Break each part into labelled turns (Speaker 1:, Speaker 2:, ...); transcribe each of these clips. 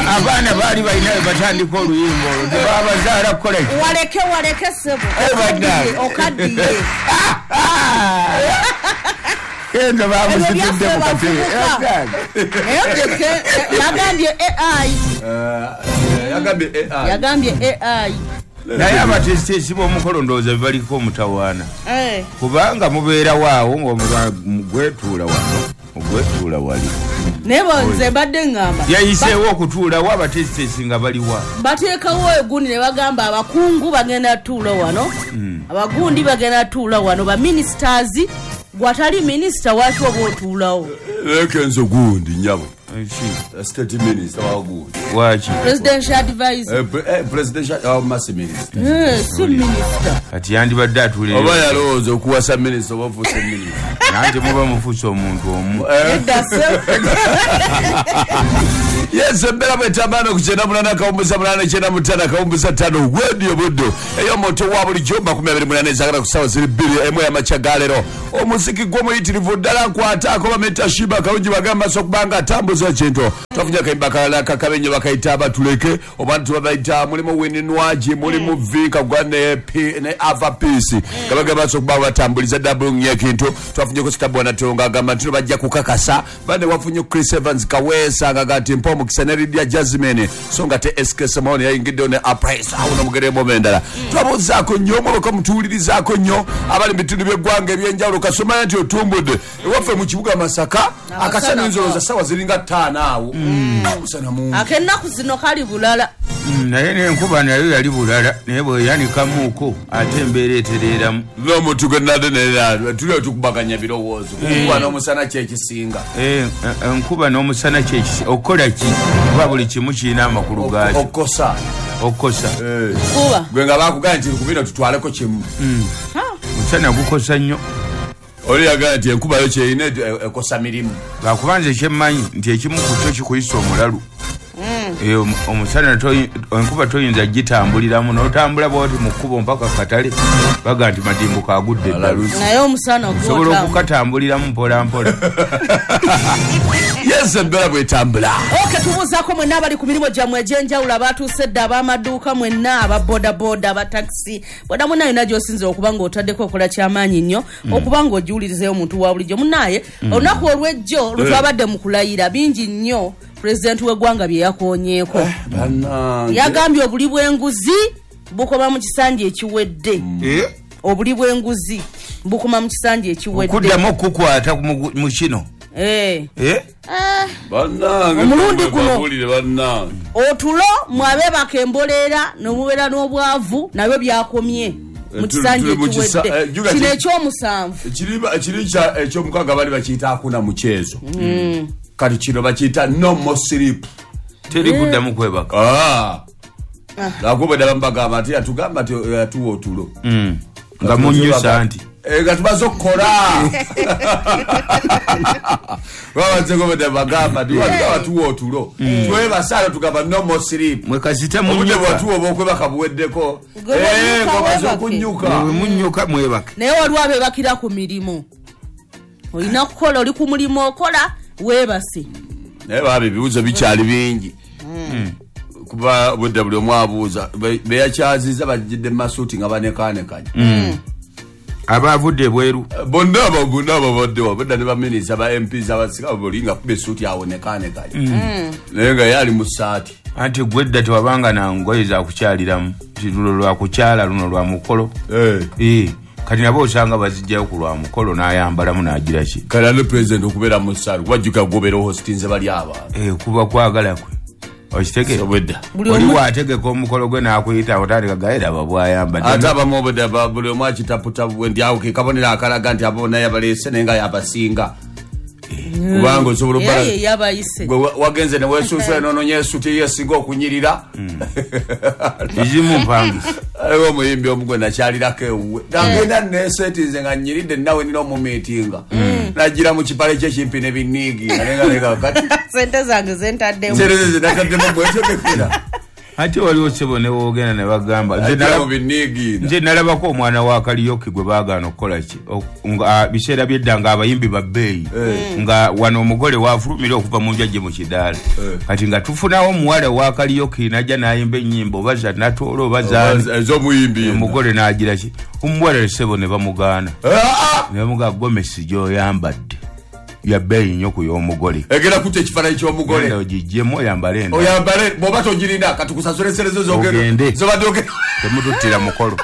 Speaker 1: Abana bali balina batandika oluyimbo tebabazaala kukola
Speaker 2: waleke sebo okaddiye
Speaker 1: kendo bamusitudde mu katebe
Speaker 2: yagambye AI
Speaker 1: naye abatesitesi b'omukolo ndowooza bebaliko omutawaana kubanga mubeera waawo ng'omugwetuula wano ogwetuula wali
Speaker 2: nebo nze badde ngamba
Speaker 1: yayiseewo okutuulawo abatesitesi nga baliwa
Speaker 2: bateekawo egundi ne bagamba abakungu bagenda tuula wano abagundi bagenda tuula wano ba ministers gwatali minister waki oba otuulawo
Speaker 3: Kenzo gundi nyabo state minister wa gundi
Speaker 1: waki
Speaker 2: presidential advisor
Speaker 3: presidential mass minister
Speaker 2: si minister
Speaker 1: ati yandibadde atuule
Speaker 3: oba yalowooza okuwasa minister oba fuuse minister
Speaker 1: nanti muba mufuuse omuntu omu
Speaker 3: yes mbera bwetambaana okukyenda munana kawumbuza munana kyenda mutana kawumbuza ttano wedio buddo eyo moto wa bulijjo 28 ezagala ku ssaawa ziri 2 emu y'amakya ga leero omuziki gw'omuyitirivu ddala nkwataako bameta shiba kalungi bagamba so okubanga atambuza kintu twafunye akayimba kalala kakabenyo bakayita abatuleke obantu babayita mulimu wininwaji mulimu vinka gwa ne ava peace kabagamba so okuba batambuliza double nyekintu twafunye ko sitabu wanatonga agamba ntino bajja kukakasa bane wafunye Chris Evans kaweesa ngagati mpo mukisana Lydia Jasmine songa te SK Simone yayingidde ne appraise awo no mugere momendala twabuzaako nnyo mubako mutuulirizaako nnyo abali bitundu by'eggwanga ebyenjawulo kasoma nti otumbudde ewaffe mu kibuga Masaka akasana enzoloza sawa ziringa 5 awo musana mu
Speaker 2: akennaku zino kali bulala
Speaker 1: naye n'enkuba nayo yali bulala naye bwe yanikamuuko ate embeera etereeramu
Speaker 3: n'omutugo nadde naye tuli tukubaganya birowoozo kuba n'omusana kyekisinga
Speaker 1: enkuba n'omusana kyekisinga okukola ki kuba buli kimu kirina amakulu gaakyo
Speaker 3: okukosa
Speaker 2: kuba
Speaker 3: gwe nga bakugana nti kubino tutwaleko kimu
Speaker 1: musana gukosa nnyo
Speaker 3: oli yagala nti enkuba yo kyerina ekosa mirimu
Speaker 1: lwakubanza ekyemmanyi nti ekimu ku kyo kikuyisa omulalu omusana enkuba toyinza gitambuliramu n'otambula bwoti mu kkubo mpaka katale baga nti madimbuka agudde
Speaker 2: naye omusana
Speaker 1: osobola okukatambuliramu mpolampola
Speaker 3: yes embera bwetambula
Speaker 2: tubuuzaako mwenna abali ku mirimu gyammwe egyenjawulo abatuuse dda ab'amaduuka mwenna ababodaboda abatakisi boda munna yonna gy'osinzira okuba ng'otaddeko okola kyamaanyi nnyo okuba ng'ojiwulirizeyo omuntu wa bulijjo munnaye olunaku olw'ejjo lutwabadde mu kulayira bingi nnyo President w'eggwanga bye yakoonyeeko yagambye obuli bw'enguzi bukoma mu kisanja ekiwedde obuli bw'enguzi bukoma mu kisanja ekiwedde
Speaker 1: okuddamu okukwata mu kino
Speaker 2: omulundi guno otulo mwabeebaka emboleera n'omubeera n'obwavu nabyo byakomye mu kisanja ekiwedde kino ekyomusanvu
Speaker 3: kiri ekyomukaga bali bakiyita akuna muceezo kati kino bakiyita no more sleep
Speaker 1: teri kuddamu kwebaka
Speaker 3: nakubeda bambagamba ati atugamba ati atuwa otulo
Speaker 1: nga munyusa nti
Speaker 3: nga tumaze okukola wabanzekobeda bagamba atuwa otulo twebasaala tugamba no more sleep
Speaker 1: mwekazita
Speaker 3: watuwa oba okwebaka buweddeko ngomaze okunyuka
Speaker 1: munyuka mwebaka
Speaker 2: naye waliwo abebakira ku mirimu olina kukola oli ku mulimu okola weebase
Speaker 3: naye baba ebibuuzo bikyali bingi kuba budde buli omu abuuza beyakyaziza bajjidde masuuti nga banekanekanya
Speaker 1: abavudde bweru
Speaker 3: bonna ababaddewa budda ne baminisa ba MPs abasika buli nga kuba esuuti awo nekanekanya naye nga yali mu saati
Speaker 1: anti gwedda tewabanga nangoye zakukyaliramu luno lwakukyala luno lwa mukolo kati nabo osanga bazijjayo ku lwa mukolo n'ayambalamu n'agira ki
Speaker 3: kale ne president okubeera mu ssaalu wajjuka gobera hostinze bali abantu
Speaker 1: kuba kwagala kwe okitege oli waategeka omukolo gwe n'akuyita otandika gaera babwayambadde
Speaker 3: ate abamu obudde buli omu akitaputabu ndi awo ke kabonero akalaga nti abo naye abaleese naye nga yabasinga kubanga osobola wagenze newesuusula nononya esuti yesinga okunyirira
Speaker 1: ezimu mpangisa
Speaker 3: aliwo omuyimbi omu gwe nakyalirako ewuwe nagenda nesetinze nga nyiridde nawe nina omumiitinga nagira mu kipale kyekimpi nebiniigi sente
Speaker 2: zange zentaddemu
Speaker 3: nataddemu bwetegekera
Speaker 1: ate waliwo sebo ne wogenda ne bagamba nze nalabako omwana wa Kaliyoki gwe baagaana okukola ki nga biseera byeddanga abayimbi babbeeyi nga wano omugole waafulumira okuva mu njajje mu kidaala kati nga tufunawo omuwala wa Kaliyoki najja n'ayimba ennyimba oba zannatoola oba
Speaker 3: ez'omuyimbi
Speaker 1: omugole n'agira ki omuwala sebo ne bamugaana ne bamugaa Gomesi gy'oyambadde yabbeeyi nnyo ku y'omugole
Speaker 3: egera kutta ekifaananyi ky'omugole
Speaker 1: ogijjemu oyambale
Speaker 3: bw'oba togirinda katukusasula enserezo
Speaker 1: ogende
Speaker 3: zobadde
Speaker 1: temututtira mukolo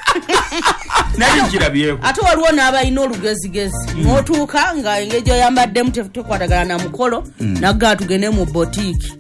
Speaker 1: nali nkirabyeko
Speaker 2: ate waliwo n'abalina olugezigezi n'otuuka nga engeri gy'oyambaddemu tekwatagana na mukolo naggaa tugende mu botiiki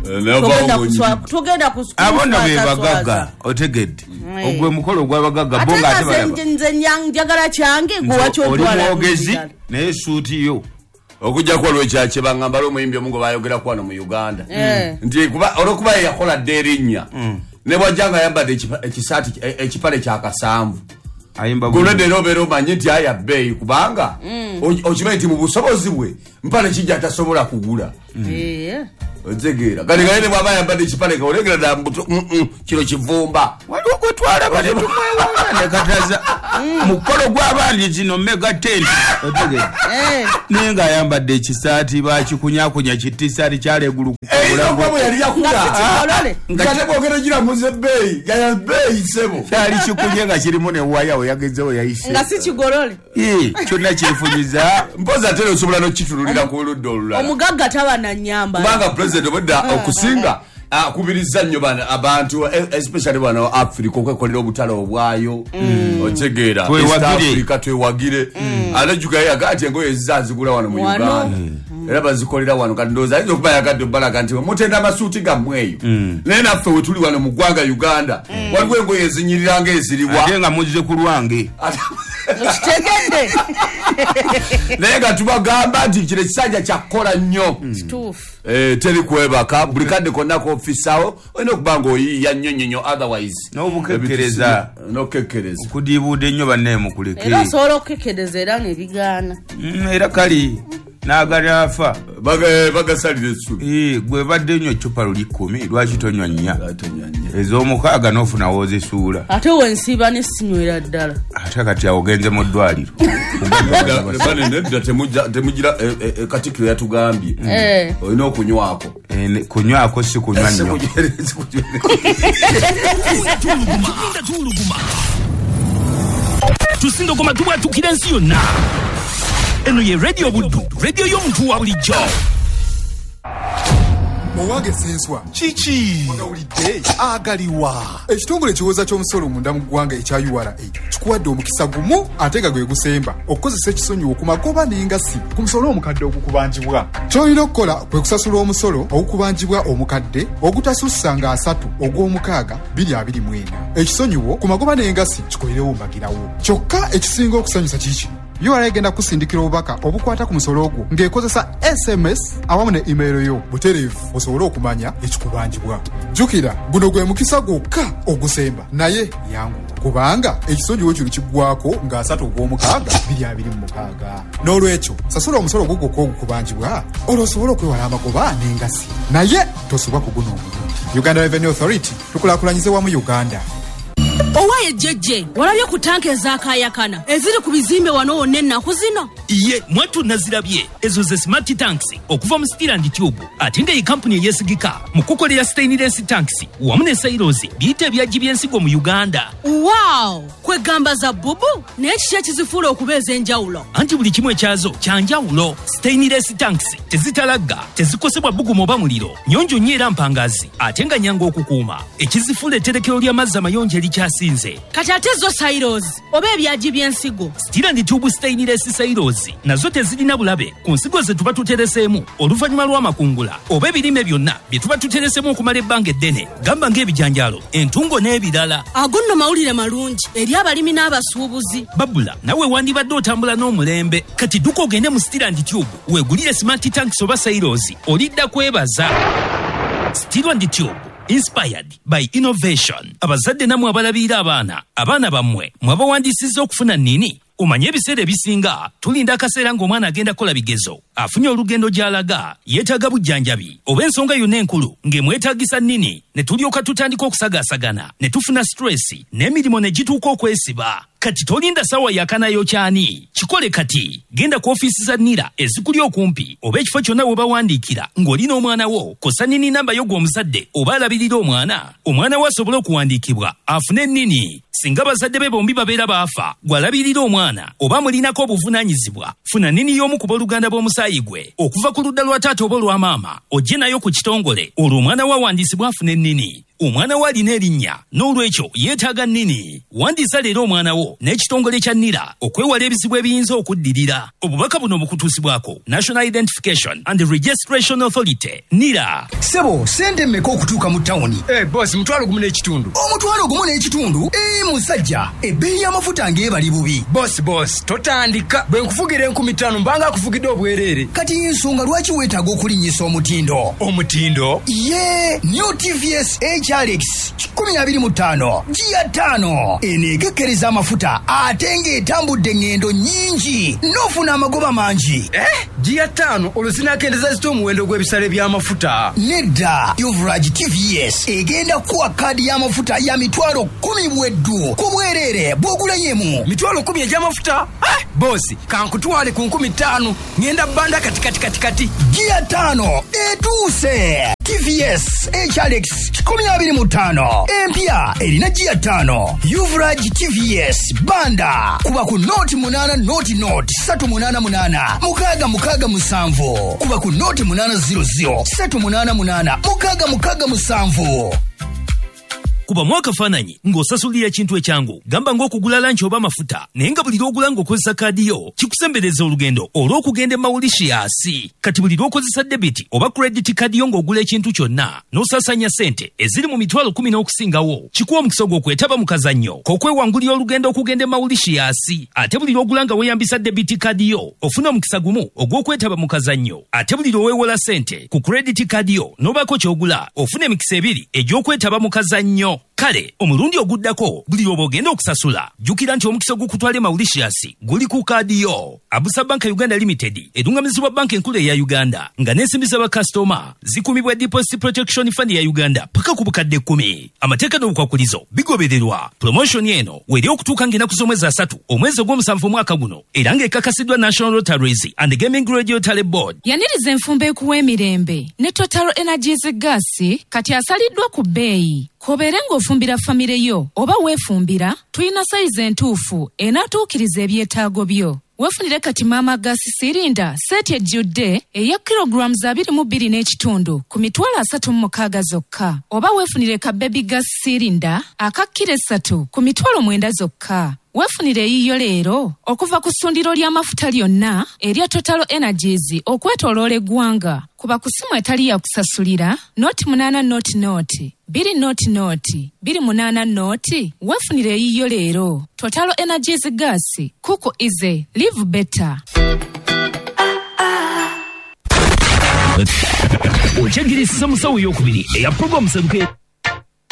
Speaker 2: tugenda ku
Speaker 1: abonna be bagagga otegedde ogwe mukolo gw'abagagga bo nga ate
Speaker 2: nze njagala kyange gwewakyotwala
Speaker 1: oli mwogezi naye suuti yo
Speaker 3: okujja kuwa lwekyakye bangambala omuyimbi omu gwe bayogeraku wano mu Uganda nti olwokuba yakola dde erinnya ne bwajja nga ayambadde ekipale kyakasanvu golwedde era obeera omanye nti ayabbeeyi kubanga okimanyi nti mu busobozi bwe mpale kijja atasobola kugula otegeera kati nga yene bwaba ayambadde ekipale kaolengera ddala mbuto kino kivumba
Speaker 1: waliwo gwe twalaba ne tumwewola ne kataza mukolo gw'abandi zino mega tent otegeera naye ng'ayambadde ekisaati bakikunyakunya kitisaati kyalegulu
Speaker 3: bwe yali yakula ngate bwogera giramuza ebbeeyi yayabbeeyi sebo
Speaker 1: kyali kikunye nga kirimu ne waya oyagezewo yayise
Speaker 2: nga si kigolole
Speaker 1: kyonna kyefunyiza
Speaker 3: mpozi ate osobola n'okitululira ku ludda olulala
Speaker 2: omugagga taba na nnyamba
Speaker 3: kubanga pulezidenti obudda okusinga akubiriza nnyo abantu especially bano Africa okwekolera obutale obwayo otegeera Africa twewagire alajjuga yagati engoye zizazigula wano mu Uganda era bazikolera wano kati ndowooza ayinza okuba yagadde obbalaga nti mutenda amasuuti gammwe eyo naye naffe we tuli wano mu ggwanga Uganda waliwo engoye ezinyirira ng'eziriwa
Speaker 1: ate nga muzze ku lwange
Speaker 2: kitegedde
Speaker 3: naye nga tubagamba nti kino ekisajja kyakukola nnyo teri kwebaka buli kadde konna kofisawo olina okuba nga oyiiya nnyo otherwise
Speaker 1: n'obukekkereza okudiibuuda ennyo bannaye mukuleke
Speaker 2: era osobola okukekkereza era nebigaana
Speaker 1: era kali n'agalafa
Speaker 3: bagasalira essubi
Speaker 1: gwe badde nnyo eccupa luli 10 lwaki tonywa 4 ez'omukaaga n'ofuna wozisuula
Speaker 2: ate wensiiba nesinywera ddala
Speaker 1: ate kati awo ogenze mu ddwaliro
Speaker 3: nedda temugira Katikkiro yatugambye olina okunywako
Speaker 1: kunywako si kunywa nnyo
Speaker 4: tusindogoma tubwatukira ensi yonna eno ye Radio Buddu radio y'omuntu wa bulijjo
Speaker 5: Owange senswa
Speaker 6: Chichi
Speaker 5: onawulidde agaliwa ekitongole kiwoza ky'omusolo munda mu ggwanga ekya URA kikuwadde omukisa gumu ate nga gwe gusemba okukozesa ekisonyiwo ku magoba n'engasi ku musolo omukadde ogukubanjibwa ky'olina okukola kwe kusasula omusolo ogukubanjibwa omukadde ogutasussa nga 3 ogw'omukaaga 2024 ekisonyiwo ku magoba n'engasi kikolerewo mbagirawo kyokka ekisinga okusanyusa kiki URA egenda kusindikira obubaka obukwata ku musolo ogwo ng'ekozesa SMS awamu ne email yo butereevu osobole okumanya ekikubanjibwa. Jjukira guno gwe mukisa gwokka ogusemba naye yangu kubanga ekisonyiwo kino kiggwako nga 3 ogw'omukaaga 2026. N'olwekyo sasula omusolo gwo gwokka ogukubanjibwa olwosobole okwewala amagoba n'engasi naye tosobwa kuguna omulungi. Uganda Revenue Authority tukulaakulanyize wamu Uganda.
Speaker 7: Owaye jjejje walabye ku tanka ezakayakana eziri ku bizimbe wano wonna ennaku zino
Speaker 4: iye mwatu nazirabye ezo ze smart tanks okuva mu Steel and Tube ate nga ye kampuni eyesigika mu kukolera stainless tanks wamu ne silos biyita ebyaggi by'ensigo mu Uganda.
Speaker 7: Wow kwegamba za bubu naye kiki ekizifuula okubeeza enjawulo
Speaker 4: anti buli kimu ekyazo kyanjawulo. Stainless tanks tezitalagga tezikosebwa bbugumu oba muliro nyonjo nnyo era mpangazi ate nga nyanga okukuuma ekizifuula etterekero ly'amazzi amayonjo erikyasinze.
Speaker 7: Kati ate zo silos oba ebyaggi by'ensigo
Speaker 4: Steel and Tube stainless silos nazo tezirina bulabe ku nsigo ze tuba tutereseemu oluvannyuma lw'amakungula oba ebirime byonna bye tuba tutereseemu okumala ebbanga eddene gamba ng'ebijanjaalo entungo n'ebirala.
Speaker 7: Ago nno mawulire malungi eri abalimi n'abasuubuzi.
Speaker 4: Babula nawe wandibadde otambula n'omulembe kati dduka ogende mu Steel and Tube weegulire smart tanks oba silos olidda kwebaza. Steel and Tube inspired by innovation. Abazadde namwe abalabiira abaana bammwe mwabawandiisizza okufuna nini omanye ebiseera ebisinga tulinda akaseera ng'omwana agenda kola bigezo afunye olugendo gy'alaga yeetaaga bujjanjabi oba ensonga yonna enkulu ng'emwetaagisa nnini ne tulyoka tutandika okusagaasagana ne tufuna stresi n'emirimu ne gituuka okwesiba kati tolinda ssaawa yakanayo kyani kikole kati genda ku ofiisi za nira ezikuli okumpi oba ekifo kyonna we bawandiikira ng'olina omwana wo kosa nnini namba yo gw'omuzadde oba alabirira omwana we asobole okuwandiikibwa afune nnini singa bazadde be bombi babeera baafa gw'alabirira omwana oba mulinako obuvunaanyizibwa funa nnini y'omu ku booluganda bw'omusaayi gwe okuva ku ludda lwa taata oba olwa maama ojje nayo ku kitongole olwo omwana we awandiisibwa afune nnini omwana we alina erinnya n'olwekyo yeetaaga nnini wandiisa leero omwana wo n'ekitongole kya nira okwewala ebizibu ebiyinza okuddirira obubaka buno bukutuusibwako National Identification and Registration Authority nira.
Speaker 6: Sebo sente mmeka okutuuka mu tawuni?
Speaker 8: Boss mutwalo gumu n'ekitundu.
Speaker 6: Omutwalo gumu n'ekitundu? Musajja ebbeeyi y'amafuta ng'ebali bubi.
Speaker 8: Boss totandika bwe nkufugira 5000 mbanga akufugidde obwereere.
Speaker 6: Kati ensonga lwaki weetaaga okulinnyisa omutindo?
Speaker 8: Omutindo?
Speaker 6: Ye New TVS HRX 2025 Gia 5 enegekkereza amafuta ate ng'etambudde ngendo nnyingi n'ofuna amagoba mangi.
Speaker 8: Gia 5 olusinakendeza zito omuwendo gw'ebisale by'amafuta.
Speaker 6: Nedda Yuvrage TVS egenda kuwa kaadi y'amafuta ya mitwalo 10 bweddu ku bwereere bw'ogulayo
Speaker 8: mitwalo 10 egy'amafuta. Bosi kankutwale ku 5000 ngenda banda kati.
Speaker 6: Gia 5 etuuse. TVS HRX 2025 empya erina Gia 5 Yuvrage TVS banda kuba ku noti 8 noti 388 mukaga musanvu kuba ku noti 800 388 mukaga musanvu.
Speaker 4: kuba mwakafaananyi ng'osasulira ekintu ekyangu gamba ng'okugula lanchi oba amafuta naye nga buli lw'ogula ng'okozesa kaadi yo kikusembereza olugendo olw'okugenda e Mauritius. Kati buli lw'okozesa debiti oba credit kaadi yo ng'ogula ekintu kyonna n'osaasanya ssente eziri mu mitwalo 10 n'okusingawo kikuwa omukisa gw'okwetaba mu kazannyo k'okwewangulira olugendo okugenda e Mauritius. Ate buli lw'ogula nga weeyambisa debiti kaadi yo ofuna omukisa gumu ogw'okwetaba mu kazannyo. Ate buli lw'oweewola ssente ku credit kaadi yo n'obaako ky'ogula ofuna emikisa 2 egy'okwetaba mu kazannyo. Kale omulundi oguddako buli lw'oba ogenda okusasula jjukira nti omukisa ogukutwala e Mauritius guli ku kaadi yo. Abusa Bank Uganda Limited edungamizibwa banka enkulu eya Uganda nga n'ensimbi z'abakasitoma zikumibwa Deposit Protection Fund ya Uganda paka ku bukadde 10. Amateeka n'obukwakulizo bigobererwa. Promotion eno weri okutuuka ng'ennaku z'omwezi 3 omwezi ogw'omusanvu mwaka guno era ng'ekakasiddwa National Lotteries and Gaming Radio Tally Board.
Speaker 9: Yaniriza enfumba ekuwa emirembe ne Total Energies Gas kati asaliddwa ku bbeeyi. Kobeere ng'ofumbira famire yo oba weefumbira tulina sayizi entuufu enaatuukiriza ebyetaago byo. Weefunire kati Mama Gas sirinda seti ejjudde eya kilograms 22 n'ekitundu ku mitwalo 36 zokka. Oba weefunire ka Baby Gas sirinda aka kilo 3 ku mitwalo 9 zokka. Weefunire eyiyo leero okuva ku ssundiro ly'amafuta lyonna erya Total Energies okwetoloola eggwanga. Kuba ku ssimu etali ya kusasulira noti 8 noti 2 noti 28 noti weefunire eyiyo leero. Total Energies Gas kuko ize live better.
Speaker 4: Okyegirisa musawo ey'okubiri eya program Seruke